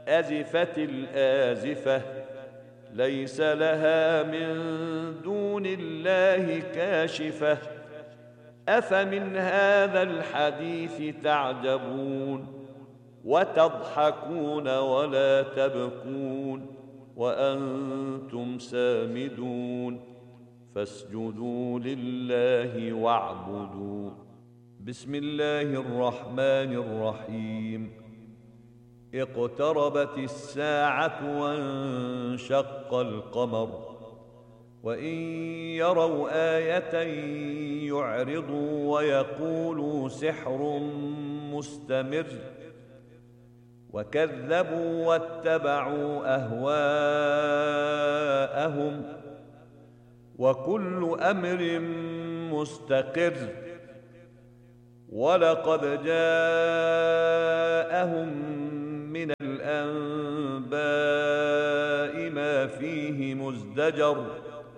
أزفت الآزفة ليس لها من دون الله كاشفة أفمن هذا الحديث تعجبون وتضحكون ولا تبكون وأنتم سامدون فاسجدوا لله واعبدوا. بسم الله الرحمن الرحيم. اقتربت الساعة وانشق القمر وإن يروا آية يعرضوا ويقولوا سحر مستمر وكذبوا واتبعوا أهواءهم وكل أمر مستقر ولقد جاءهم من الأنباء ما فيه مزدجر